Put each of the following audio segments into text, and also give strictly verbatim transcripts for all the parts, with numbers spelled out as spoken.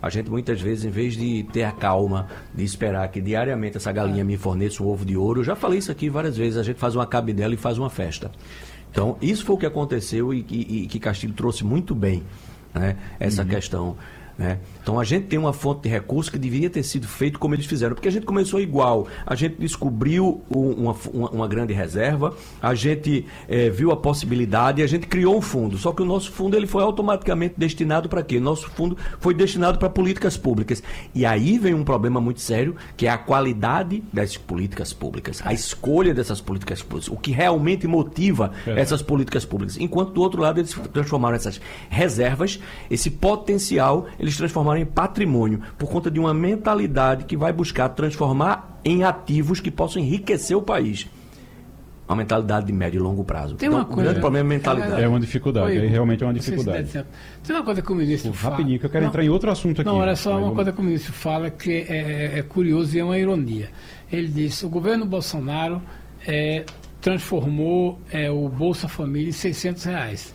A gente muitas vezes, em vez de ter a calma de esperar que diariamente essa galinha me forneça um ovo de ouro, eu já falei isso aqui várias vezes, a gente faz uma cabidela e faz uma festa. Então, isso foi o que aconteceu e que, e que Castilho trouxe muito bem, né, essa uhum. questão. Né? Então a gente tem uma fonte de recursos que deveria ter sido feito como eles fizeram, porque a gente começou igual, a gente descobriu uma, uma, uma grande reserva, a gente é, viu a possibilidade e a gente criou um fundo, só que o nosso fundo ele foi automaticamente destinado para quê? Nosso fundo foi destinado para políticas públicas, e aí vem um problema muito sério, que é a qualidade das políticas públicas, a escolha dessas políticas públicas, o que realmente motiva é. essas políticas públicas, enquanto do outro lado eles transformaram essas reservas, esse potencial, eles transformaram em patrimônio, por conta de uma mentalidade que vai buscar transformar em ativos que possam enriquecer o país. Uma mentalidade de médio e longo prazo. Tem então, uma coisa, o grande problema é a mentalidade. É uma dificuldade, Oi, é realmente uma dificuldade. Se tem uma coisa que o ministro Pô, fala... Rapidinho, que eu quero não, entrar em outro assunto aqui. Não, olha só, uma vamos... coisa que o ministro fala que é, é curioso e é uma ironia. Ele disse, o governo Bolsonaro é, transformou é, o Bolsa Família em seiscentos reais.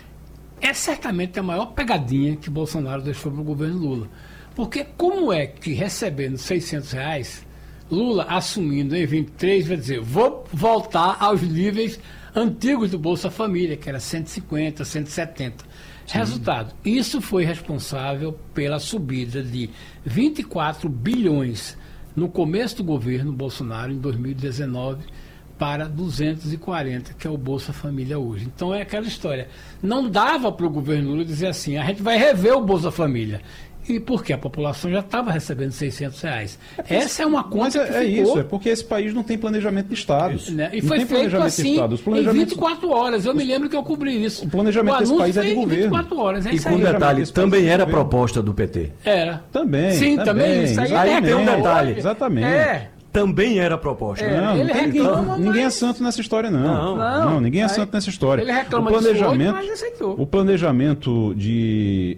É certamente a maior pegadinha que Bolsonaro deixou para o governo Lula. Porque como é que recebendo seiscentos reais, Lula assumindo em vinte e três vai dizer, vou voltar aos níveis antigos do Bolsa Família, que era cento e cinquenta, cento e setenta. Sim. Resultado, isso foi responsável pela subida de vinte e quatro bilhões no começo do governo Bolsonaro, em dois mil e dezenove, para duzentos e quarenta, que é o Bolsa Família hoje. Então é aquela história. Não dava para o governo Lula dizer assim, a gente vai rever o Bolsa Família. E porque a população já estava recebendo seiscentos reais. É Essa é uma conta é, que é ficou... isso, é porque esse país não tem planejamento de estados. Né? E não foi tem feito assim planejamento em vinte e quatro horas. Eu me lembro que eu cobri isso. O planejamento o desse país é de governo. vinte e quatro horas. É e com detalhe, também era proposta do P T. Era. Também. Sim, também. também Isso aí, aí tem um detalhe. Exatamente. É. Também era proposta. É, não, ele não reclama, ninguém, ninguém é mas... santo nessa história, não. Não, não, não ninguém é aí, santo nessa história. Ele reclama o planejamento, disso hoje, mas aceitou. O planejamento de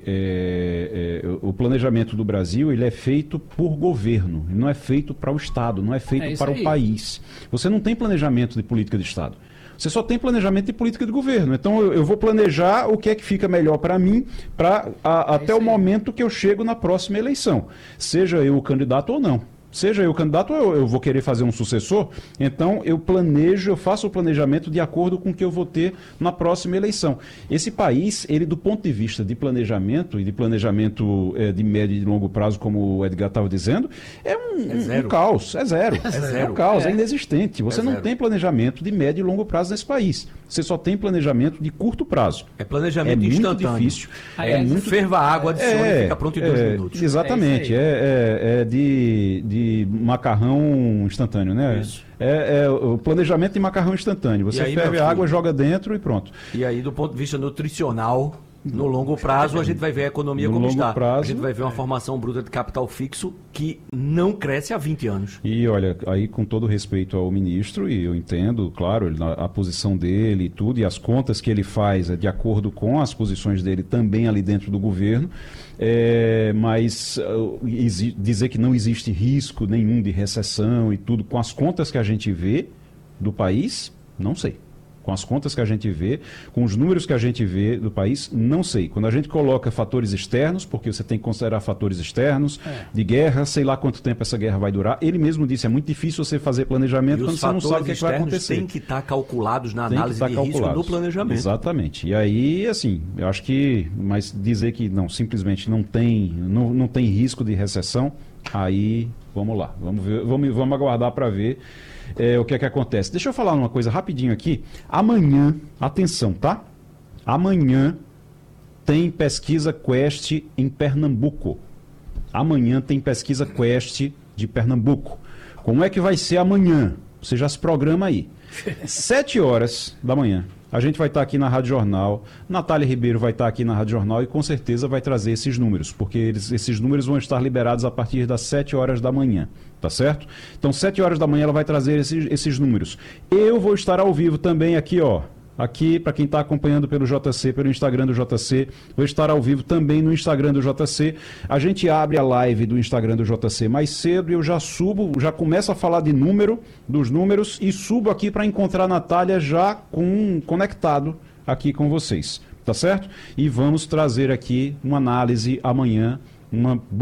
é, é, o planejamento do Brasil, ele é feito por governo, não é feito para o Estado, não é feito é para aí. o país. Você não tem planejamento de política de Estado. Você só tem planejamento de política de governo. Então eu, eu vou planejar o que é que fica melhor para mim, para é até o momento que eu chego na próxima eleição, seja eu o candidato ou não. Seja eu o candidato ou eu, eu vou querer fazer um sucessor, então eu planejo, eu faço o planejamento de acordo com o que eu vou ter na próxima eleição. Esse país, ele do ponto de vista de planejamento, e de planejamento é, de médio e de longo prazo, como o Edgar estava dizendo, é um, é um, um caos, é zero. É, zero. é um caos, é, é inexistente. Você é não tem planejamento de médio e longo prazo nesse país. Você só tem planejamento de curto prazo. É planejamento é instantâneo. Muito difícil. É, é muito... Ferva a água, adiciona é, e fica pronto em dois é, minutos. Exatamente. É, é, é de... de macarrão instantâneo, né? Isso. É, é o planejamento de macarrão instantâneo. Você aí, ferve a água, joga dentro e pronto. E aí, do ponto de vista nutricional, no longo prazo, a gente vai ver a economia no como longo está. Prazo, a gente vai ver uma formação bruta de capital fixo que não cresce há vinte anos. E olha, aí com todo respeito ao ministro, e eu entendo, claro, a, a posição dele e tudo, e as contas que ele faz é de acordo com as posições dele também ali dentro do governo, é, mas uh, dizer que não existe risco nenhum de recessão e tudo, com as contas que a gente vê do país, não sei. Com as contas que a gente vê, com os números que a gente vê do país, não sei. Quando a gente coloca fatores externos, porque você tem que considerar fatores externos, é. de guerra, sei lá quanto tempo essa guerra vai durar. Ele mesmo disse, é muito difícil você fazer planejamento quando você não sabe o que, é que vai acontecer. Tem que estar calculados na análise de risco no planejamento. Exatamente. E aí, assim, eu acho que, mas dizer que não, simplesmente não tem, não, não tem risco de recessão, aí, vamos lá. Vamos, ver, vamos, vamos aguardar para ver É, o que é que acontece. Deixa eu falar uma coisa rapidinho aqui. Amanhã, atenção, tá? Amanhã tem pesquisa Quest em Pernambuco. Amanhã tem pesquisa Quest de Pernambuco. Como é que vai ser amanhã? Você já se programa aí. Sete horas da manhã. A gente vai estar aqui na Rádio Jornal, Natália Ribeiro vai estar aqui na Rádio Jornal e com certeza vai trazer esses números, porque eles, esses números vão estar liberados a partir das sete horas da manhã, tá certo? Então, sete horas da manhã ela vai trazer esses, esses números. Eu vou estar ao vivo também aqui, ó. Aqui, para quem está acompanhando pelo J C, pelo Instagram do J C, vou estar ao vivo também no Instagram do J C. A gente abre a live do Instagram do J C mais cedo e eu já subo, já começo a falar de número, dos números, e subo aqui para encontrar a Natália já com, conectado aqui com vocês, tá certo? E vamos trazer aqui uma análise amanhã, uma